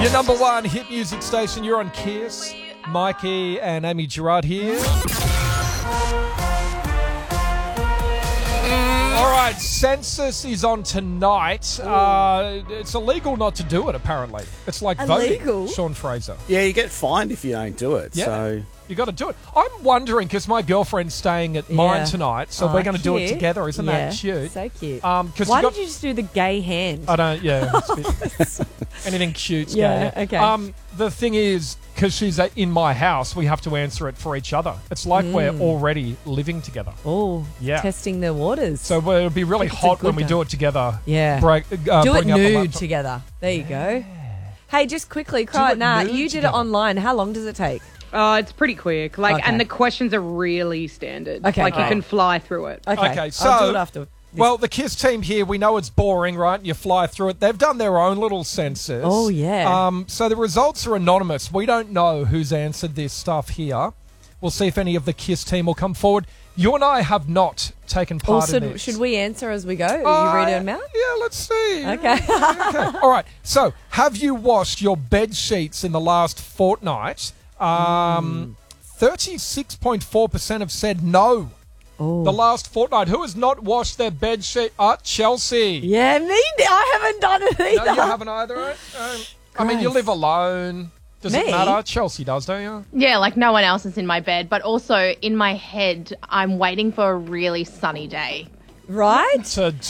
Your number one hit music station. You're on Kiss. Mikey and Amy Gerard here. All right, census is on tonight. It's illegal not to do it, apparently. It's like Illegal? voting, Sean Fraser. Yeah, you get fined if you don't do it. Yeah, So you got to do it. I'm wondering, because my girlfriend's staying at mine tonight, so we're going to do it cute. together. Isn't that cute? So cute. 'Cause Why you got- did you just do the gay hand? I don't, yeah. It's a bit- anything cute's Yeah, gay. okay. The thing is, because she's in my house, we have to answer it for each other. It's like we're already living together. Oh, Yeah. testing the waters. So it'll be really It's a hot when good we one. do it together. Yeah. Do do it bring up the nude laptop. together. There you go. Hey, just quickly, it Nah, nude you did together. it online. How long does it take? Oh, it's pretty quick. Like, Okay. and the questions are really standard. Okay, Like, you great. can fly through it. Okay, so I'll do it after. Well, the Kiss team here, we know it's boring, right? You fly through it. They've done their own little census. Oh, yeah. So the results are anonymous. We don't know who's answered this stuff here. We'll see if any of the Kiss team will come forward. You and I have not taken part in this. Should we answer as we go? Are you read them out? Yeah, let's see. Okay. Okay. All right. So, have you washed your bed sheets in the last fortnight? 36.4% have said no. Oh. The last fortnight. Who has not washed their bed sheet? Chelsea. Yeah, me. I haven't done it either. No, you haven't either. Right? I mean, you Gross. live alone. Does it Me? matter? Chelsea does, don't you? Yeah, like no one else is in my bed, but also in my head, I'm waiting for a really sunny day. Right? To